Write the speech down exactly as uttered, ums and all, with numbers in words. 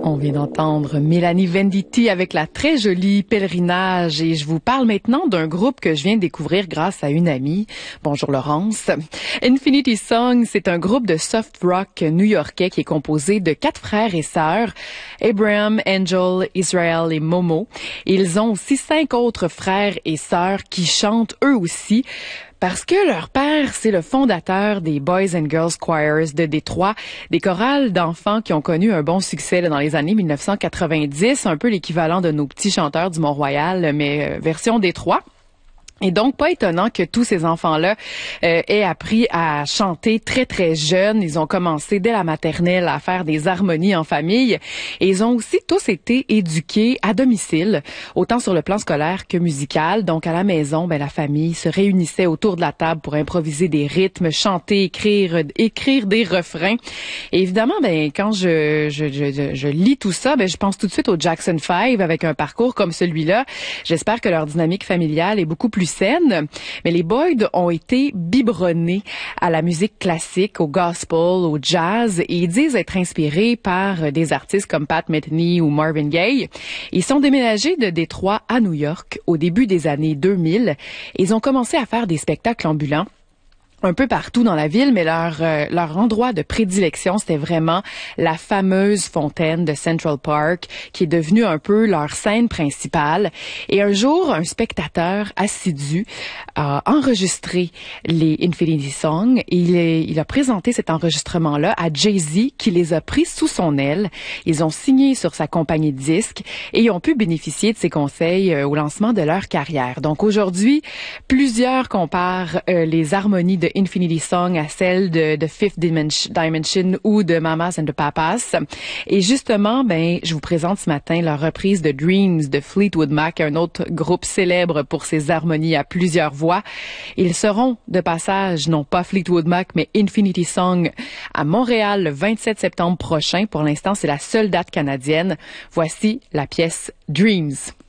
On vient d'entendre Mélanie Venditti avec la très jolie Pèlerinage et je vous parle maintenant d'un groupe que je viens de découvrir grâce à une amie. Bonjour Laurence. Infinity Song, c'est un groupe de soft rock new-yorkais qui est composé de quatre frères et sœurs, Abraham, Angel, Israel et Momo. Ils ont aussi cinq autres frères et sœurs qui chantent eux aussi. Parce que leur père, c'est le fondateur des Boys and Girls Choirs de Détroit, des chorales d'enfants qui ont connu un bon succès là, dans les années mille neuf cent quatre-vingt-dix, un peu l'équivalent de nos petits chanteurs du Mont-Royal, mais euh, version Détroit. Et donc, pas étonnant que tous ces enfants-là euh, aient appris à chanter très, très jeunes. Ils ont commencé dès la maternelle à faire des harmonies en famille. Et ils ont aussi tous été éduqués à domicile, autant sur le plan scolaire que musical. Donc, à la maison, ben, la famille se réunissait autour de la table pour improviser des rythmes, chanter, écrire, écrire des refrains. Et évidemment, ben, quand je, je, je, je lis tout ça, ben, je pense tout de suite aux Jackson Five avec un parcours comme celui-là. J'espère que leur dynamique familiale est beaucoup plus saine, mais les Boyd ont été biberonnés à la musique classique, au gospel, au jazz, et ils disent être inspirés par des artistes comme Pat Metheny ou Marvin Gaye. Ils sont déménagés de Détroit à New York au début des années deux mille. Ils ont commencé à faire des spectacles ambulants un peu partout dans la ville, mais leur euh, leur endroit de prédilection, c'était vraiment la fameuse fontaine de Central Park, qui est devenue un peu leur scène principale. Et un jour, un spectateur assidu a enregistré les Infinity Song et il, est, il a présenté cet enregistrement-là à Jay-Z, qui les a pris sous son aile. Ils ont signé sur sa compagnie de disques et ils ont pu bénéficier de ses conseils euh, au lancement de leur carrière. Donc aujourd'hui, plusieurs comparent euh, les harmonies de Infinity Song à celle de, de Fifth Dimension ou de Mamas and the Papas. Et justement, ben, je vous présente ce matin la reprise de Dreams de Fleetwood Mac, un autre groupe célèbre pour ses harmonies à plusieurs voix. Ils seront de passage, non pas Fleetwood Mac, mais Infinity Song à Montréal le vingt-sept septembre prochain. Pour l'instant, c'est la seule date canadienne. Voici la pièce Dreams.